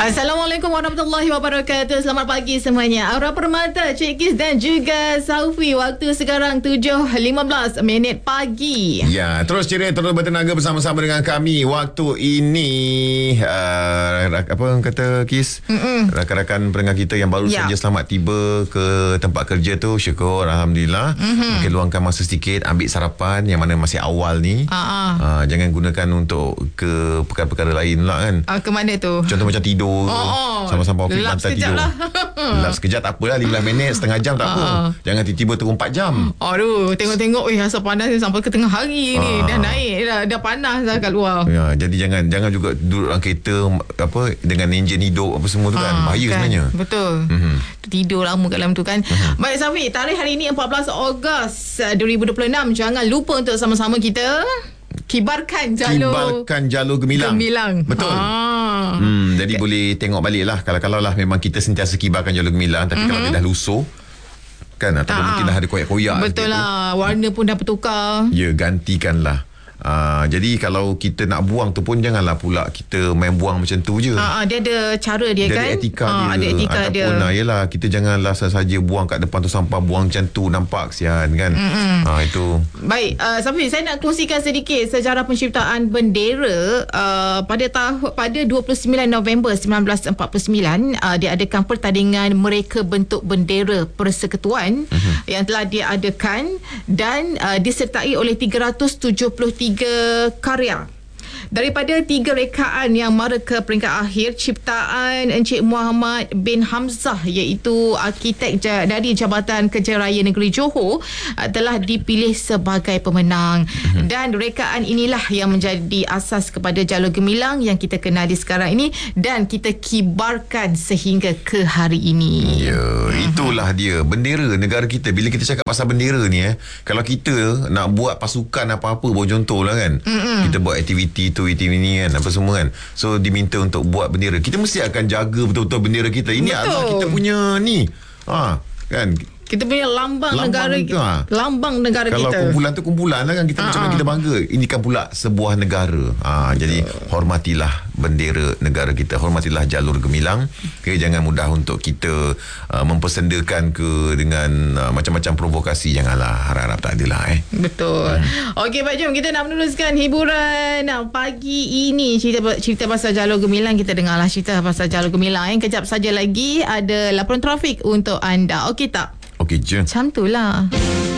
Assalamualaikum warahmatullahi wabarakatuh. Selamat pagi semuanya. Aura Permata, Cik Kis dan juga Saufi. Waktu sekarang 7.15 pagi. Ya, terus ceria, terus bertenaga bersama-sama dengan kami. Waktu ini apa kata Kis? Rakan-rakan pendengar kita yang baru saja selamat tiba ke tempat kerja tu, syukur alhamdulillah. Mungkin luangkan masa sedikit ambil sarapan yang mana masih awal ni. Jangan gunakan untuk ke perkara-perkara lain lah kan. Ke mana tu? Contoh macam tidur. Sama-sama office bantai tidur. Lap sekejap tak apalah, 15 minit, setengah jam tak apa. Jangan tiba-tiba turun 4 jam. Aduh, tengok-tengok asap panas ni sampai ke tengah hari ni. Dah naik dah panas dah kat luar. Ya, jadi jangan juga duduk dalam kereta apa dengan enjin hidup apa semua tu kan. Bahaya kan, sebenarnya. Betul. Tidur lama kat dalam tu kan. Baik Safi, tarikh hari ni 14 Ogos 2026. Jangan lupa untuk sama-sama kita kibarkan jalur Gemilang. Betul. Jadi boleh tengok balik lah. Kalau lah memang kita sentiasa kibarkan jalur Gemilang. Tapi kalau dia dah lusuh kan, atau mungkin dah ada koyak-koyak. Betul lah. Warna pun dah bertukar. Ya, gantikanlah. Jadi kalau kita nak buang tu pun janganlah pula kita main buang macam tu je. Dia ada cara dia kan. Ada etika dia. Ada etika dia. Ataupun yelah, kita janganlah saja buang kat depan tu sampah, buang macam tu, nampak kesian kan. Itu. Baik, Safi, saya nak kongsikan sedikit sejarah penciptaan bendera. Pada 29 November 1949 diadakan pertandingan mereka bentuk bendera persekutuan yang telah diadakan dan disertai oleh 373 karya. Daripada 3 rekaan yang mara ke peringkat akhir, ciptaan Encik Muhammad bin Hamzah, iaitu arkitek dari Jabatan Kerja Raya Negeri Johor, telah dipilih sebagai pemenang. Dan rekaan inilah yang menjadi asas kepada jalur Gemilang yang kita kenali sekarang ini dan kita kibarkan sehingga ke hari ini. Ya, itulah dia bendera negara kita. Bila kita cakap pasal bendera ni, kalau kita nak buat pasukan apa-apa, buat contoh lah kan, kita buat aktiviti tu ini kan, apa semua kan, so diminta untuk buat bendera, kita mesti akan jaga betul-betul bendera kita. Ini adalah kita punya ni kan, kita punya lambang negara kita. Lambang negara kalau kita. Kalau kumpulan tu kumpulan lah kan, kita macam mana kita bangga. Ini kan pula sebuah negara. Jadi hormatilah bendera negara kita, hormatilah jalur Gemilang. Jangan mudah untuk kita mempersendakan ke dengan macam-macam provokasi. Janganlah, harap-harap tak adalah. Betul. Okey, baik, jom kita nak meneruskan hiburan pagi ini. Cerita pasal jalur Gemilang, kita dengarlah cerita pasal jalur Gemilang. Kejap saja lagi ada laporan trafik untuk anda. Okey tak? Okey je. Macam tu lah.